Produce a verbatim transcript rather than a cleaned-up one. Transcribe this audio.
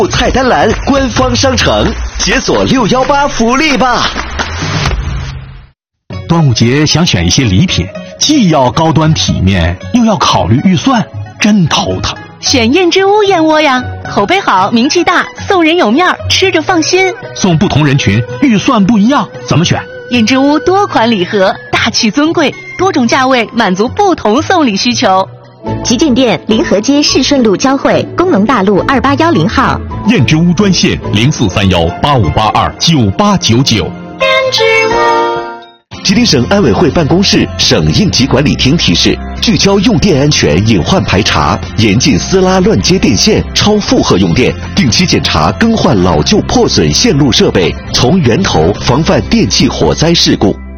菜单栏官方商城解锁六一八福利吧！ 端午节想选一些礼品，既要高端体面，又要考虑预算，真头疼。 选燕之屋燕窝呀，口碑好，名气大，送人有面儿，吃着放心。 送不同人群，预算不一样，怎么选？ 燕之屋多款礼盒，大气尊贵，多种价位，满足不同送礼需求。 旗舰店临河街市顺路交汇，工农大路二八幺零号。 燕之屋专线零四三幺八五八二九八九九。 燕之屋。 吉林省安委会办公室、省应急管理厅提示：聚焦用电安全隐患排查，严禁私拉乱接电线、超负荷用电，定期检查更换老旧破损线路设备，从源头防范电气火灾事故。